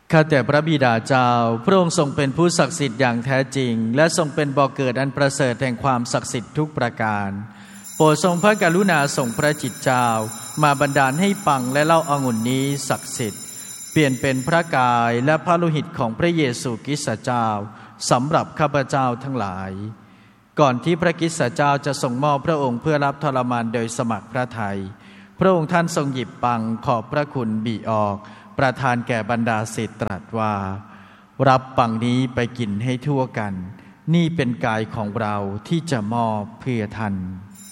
ข้าแต่พระบิดาเจ้าพระองค์ทรงเป็นผู้ศักดิ์สิทธิ์อย่างแท้จริงและทรงเป็นบ่อเกิดอันประเสริฐแห่งความศักดิ์สิทธิ์ทุกประการโปรดทรงพระกรุณาส่งพระจิตเจ้ามาบันดาลให้ปังและเหล้าองุ่นนี้ศักดิ์สิทธิ์เปลี่ยนเป็นพระกายและพระโลหิตของพระเยซูคริสต์เจ้าสำหรับข้าพเจ้าทั้งหลายก่อนที่พระคริสต์เจ้าจะทรงมอบพระองค์เพื่อรับทรมานโดยสมัครพระทัยพระองค์ท่านทรงหยิบปังขอบพระคุณบิออกประทานแก่บรรดาศิษย์ตรัสว่ารับปังนี้ไปกินให้ทั่วกันนี่เป็นกายของเราที่จะมอบเพื่อท่าน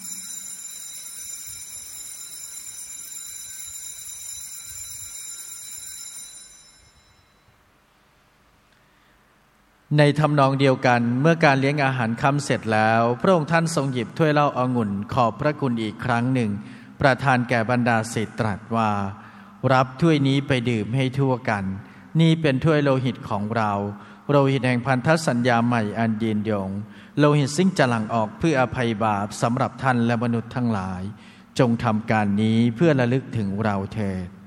ในทำนองเดียวกันเมื่อการเลี้ยงอาหารค่ำเสร็จแล้วพระองค์ท่านทรงหยิบถ้วยเหล้าองุ่นขอบพระคุณอีกครั้งหนึ่งประทานแก่บรรดาศิษย์ตรัสว่ารับถ้วยนี้ไปดื่มให้ทั่วกันนี่เป็นถ้วยโลหิตของเราโลหิตแห่งพันธสัญญาใหม่อันยืนยงโลหิตซึ่งจะหลั่งออกเพื่ออภัยบาปสำหรับท่านและมนุษย์ทั้งหลายจงทำการนี้เพื่อระลึกถึงเราเถิด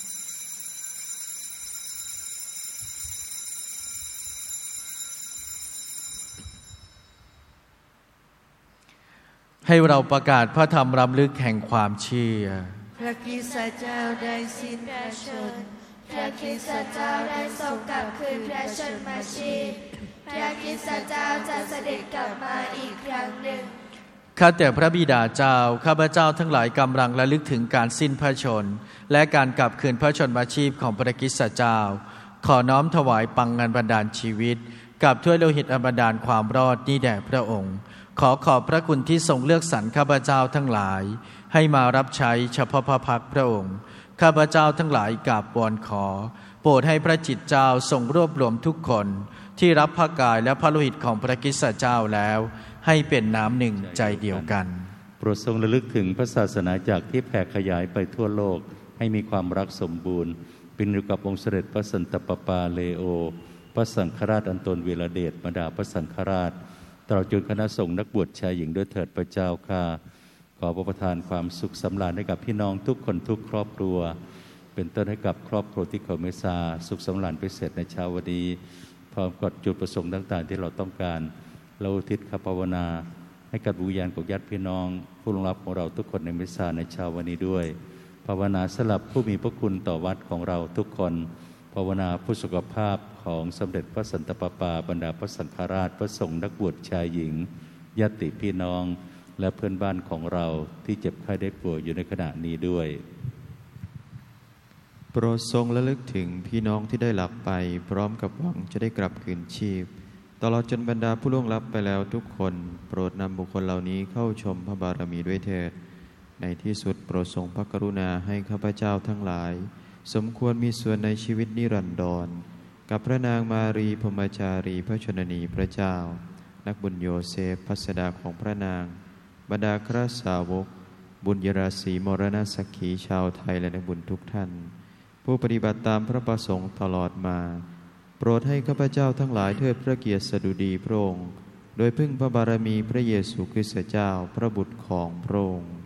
ให้เราประกาศพระธรรมรำลึกแห่งความเชื่อพระคริสต์เจ้าได้สิ้นพระชนม์พระคริสต์เจ้าได้ทรงกลับคืนพระชนมาชีพพระคริสต์เจ้าจะเสด็จกลับมาอีกครั้งหนึ่งข้าแต่พระบิดาเจ้าข้าพเจ้าทั้งหลายกำลังระลึกถึงการสิ้นพระชนม์และการกลับคืนพระชนมาชีพของพระคริสต์เจ้าขอน้อมถวายปังงานบันดาลชีวิตกับถ้วยโลหิตอันบันดาลความรอดนี้แด่พระองค์ขอขอบพระคุณที่ทรงเลือกสรรข้าพเจ้าทั้งหลายให้มารับใช้เฉพาะพระพักพระองค์ข้าพเจ้าทั้งหลายกราบวอนขอโปรดให้พระจิตเจ้าทรงรวบรวมทุกคนที่รับพระกายและพระโลหิตของพระคริสต์เจ้าแล้วให้เป็นน้ำหนึ่งใจเดียวกันโปรดทรงระลึกถึงพระศาสนาจักรที่แผ่ขยายไปทั่วโลกให้มีความรักสมบูรณ์เป็นอยู่กับองค์เสด็จพระสันตะปาปาเลโอพระสังฆราชอันตนวีระเดชบรรดาพระสังฆราชตลอดจนคณะสงฆ์นักบวชชายหญิงด้วยเถิดพระเจ้าข้าขอประทานความสุขสำราญให้กับพี่น้องทุกคนทุกครอบครัวเป็นต้นให้กับครอบครัวที่เขาเมษาสุขสำราญไปเสร็จในเช้าวันนี้พร้อมกับจุดประสงค์ต่างๆที่เราต้องการเราอุทิศภาวนาให้กับวิญญาณของญาติพี่น้องผู้ล่วงลับของเราทุกคนในเมษาในเช้าวันนี้ด้วยภาวนาสลับผู้มีพระคุณต่อวัดของเราทุกคนภาวนาผู้สุขภาพของสมเด็จพระสันตะปาปาบรรดาพระสังฆราชพระสงฆ์นักบวชชายหญิงญาติพี่น้องและเพื่อนบ้านของเราที่เจ็บไข้ได้ป่วยอยู่ในขณะนี้ด้วยโปรดทรงระลึกถึงพี่น้องที่ได้หลับไปพร้อมกับหวังจะได้กลับคืนชีพตลอดจนบรรดาผู้ล่วงลับไปแล้วทุกคนโปรดนำบุคคลเหล่านี้เข้าชมพระบารมีด้วยเถิดในที่สุดโปรดทรงพระกรุณาให้ข้าพเจ้าทั้งหลายสมควรมีส่วนในชีวิตนิรันดรกับพระนางมารีพรหมจารีพระชนนีพระเจ้านักบุญโยเซฟพัสดาของพระนางบรรดาคราสาวกบุญยราศีมรณสักขีชาวไทยและนักบุญทุกท่านผู้ปฏิบัติตามพระประสงค์ตลอดมาโปรดให้ข้าพเจ้าทั้งหลายเทิดพระเกียรติสดุดีพระองค์โดยพึ่งพระบารมีพระเยซูคริสต์เจ้าพระบุตรของพระองค์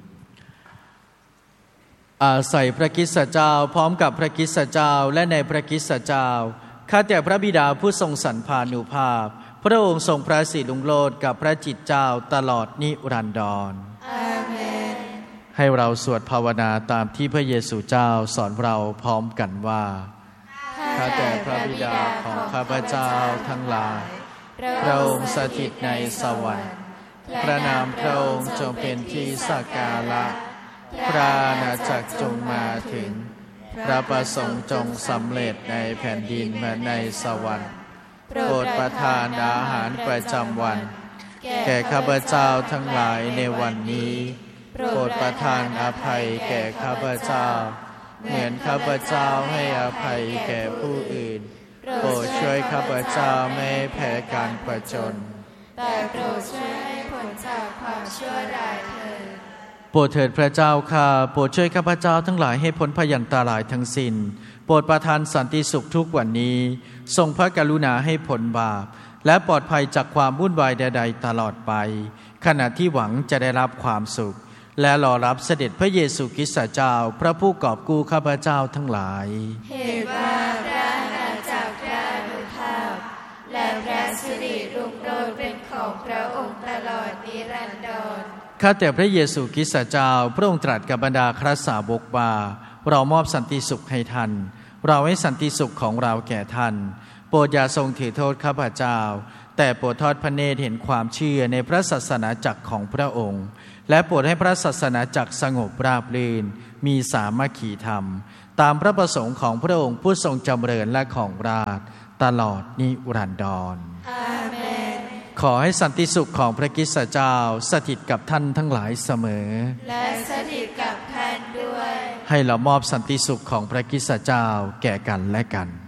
อาศัยพระคริสต์เจ้าพร้อมกับพระคริสต์เจ้าและในพระคริสต์เจ้าข้าแต่พระบิดาผู้ทรงสรรพานุภาพพระองค์ทรงพระสิริรุ่งโรจน์กับพระจิตเจ้าตลอดนิรันดรอาเมนให้เราสวดภาวนาตามที่พระเยซูเจ้าสอนเราพร้อมกันว่าข้าแต่พระบิดาของข้าพเจ้าทั้งหลายพระองค์สถิตในสวรรค์พระนามพระองค์จงเป็นที่สักการะพระอาณาจักรจงมาถึงพระประสงค์จงสำเร็จในแผ่นดินเหมือนในสวรรค์โปรดประทานอาหารประจำวันแก่ข้าพเจ้าทั้งหลายในวันนี้โปรดประทานอภัยแก่ข้าพเจ้าเหมือนข้าพเจ้าให้อภัยแก่ผู้อื่นโปรดช่วยข้าพเจ้าไม่แพ้การประจนแต่โปรดช่วยให้พ้นจากความชั่วร้ายเถิดโปรดเถิดพระเจ้าข้าโปรดช่วยข้าพเจ้าทั้งหลายให้พ้นพยันตรายทั้งสิ้นโปรดประทานสันติสุขทุกวันนี้ทรงพระกรุณาให้พ้นบาปและปลอดภัยจากความวุ่นวายใดๆตลอดไปขณะที่หวังจะได้รับความสุขและรอรับเสด็จพระเยซูคริสต์เจ้าพระผู้กอบกู้ข้าพเจ้าทั้งหลายเหตุว่าพระอาณาจักรพระสิริรุ่งโรจน์เป็นของพระองค์ตลอดนิรันดรข้าแต่พระเยซูคริสต์เจ้าพระองค์ตรัสกับบรรดาคริสตสาวกว่าเรามอบสันติสุขให้ท่านเราให้สันติสุขของเราแก่ท่านโปรดอย่าทรงถือโทษข้าพเจ้าแต่โปรดทอดพระเนตรเห็นความเชื่อในพระศาสนาจักรของพระองค์และโปรดให้พระศาสนาจักรสงบราบรื่นมีสามัคคีธรรมตามพระประสงค์ของพระองค์ผู้ทรงจำเริญและของราชตลอดนิรันดรอาเมนขอให้สันติสุขของพระคริสต์เจ้าสถิตกับท่านทั้งหลายเสมอและสถิตกับท่านด้วยให้เรามอบสันติสุขของพระคริสต์เจ้าแก่กันและกัน